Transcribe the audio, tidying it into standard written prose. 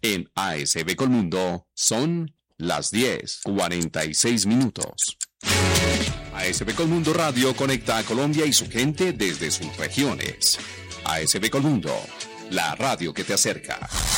En ASB Colmundo son las 10:46. ASB Colmundo Radio conecta a Colombia y su gente desde sus regiones. ASB Colmundo, la radio que te acerca.